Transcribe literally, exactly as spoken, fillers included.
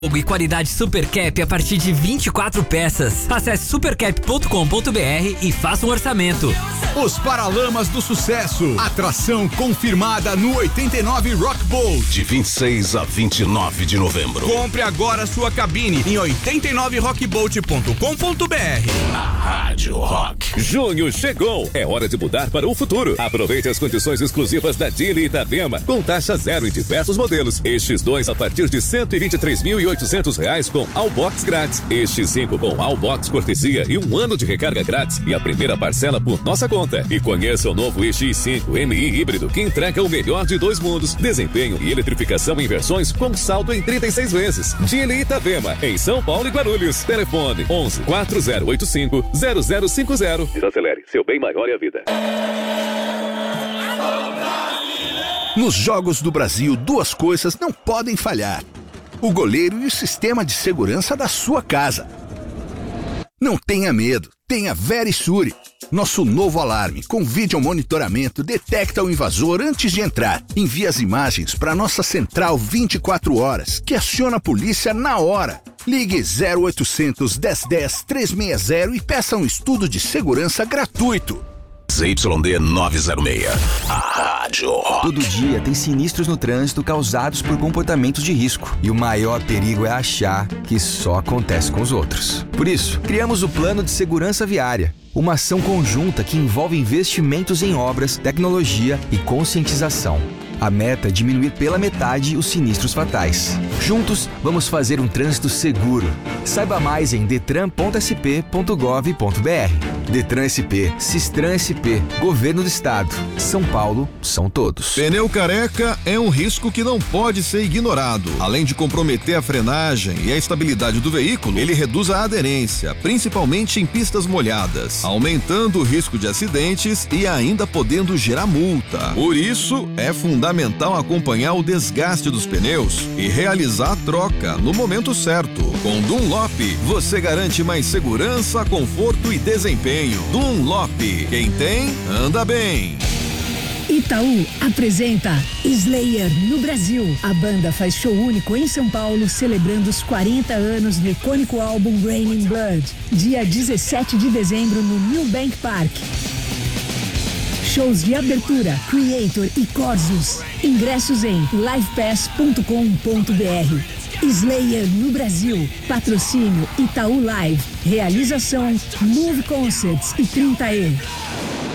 E qualidade Supercap a partir de vinte e quatro peças. Acesse supercap ponto com ponto br e faça um orçamento. Os Paralamas do Sucesso. Atração confirmada no oitenta e nove Rock Bowl. De vinte e seis a vinte e nove de novembro. Compre agora sua cabine em oitenta e nove rock bolt ponto com ponto br. A Rádio Rock. Junho chegou. É hora de mudar para o futuro. Aproveite as condições exclusivas da Dili e Itapema com taxa zero em diversos modelos. X dois a partir de cento e vinte e três mil e oitocentos reais com Allbox grátis. X cinco com Allbox cortesia e um ano de recarga grátis e a primeira parcela por nossa conta. E conheça o novo E X cinco M I híbrido que entrega o melhor de dois mundos, desempenho e eletrificação em versões com saldo em trinta e seis vezes. Dili Itapema, em São Paulo e Guarulhos. Telefone onze quatro zero oito cinco zero zero cinco zero. Desacelere, seu bem maior é a vida. Nos Jogos do Brasil, duas coisas não podem falhar: o goleiro e o sistema de segurança da sua casa. Não tenha medo, tenha Verisure. Nosso novo alarme com vídeo monitoramento detecta o invasor antes de entrar. Envia as imagens para nossa central vinte e quatro horas, que aciona a polícia na hora. Ligue zero oitocentos, dez dez, trezentos e sessenta e peça um estudo de segurança gratuito. Z Y D novecentos e seis, a Rádio Rock. Todo dia tem sinistros no trânsito causados por comportamentos de risco. E o maior perigo é achar que só acontece com os outros. Por isso, criamos o Plano de Segurança Viária. Uma ação conjunta que envolve investimentos em obras, tecnologia e conscientização. A meta é diminuir pela metade os sinistros fatais. Juntos, vamos fazer um trânsito seguro. Saiba mais em detran ponto s p ponto gov ponto br. Detran S P, Sistran S P, Governo do Estado. São Paulo, são todos. Pneu careca é um risco que não pode ser ignorado. Além de comprometer a frenagem e a estabilidade do veículo, ele reduz a aderência, principalmente em pistas molhadas, aumentando o risco de acidentes e ainda podendo gerar multa. Por isso, é fundamental acompanhar o desgaste dos pneus e realizar a troca no momento certo. Com Dunlop, você garante mais segurança, conforto e desempenho. Dunlop, quem tem, anda bem. Itaú apresenta Slayer no Brasil. A banda faz show único em São Paulo, celebrando os quarenta anos do icônico álbum Raining Blood, dia dezessete de dezembro no New Bank Park. Shows de abertura, Creator e Corsus. Ingressos em live pass ponto com ponto br. Slayer no Brasil. Patrocínio Itaú Live. Realização Move Concerts e trinta E.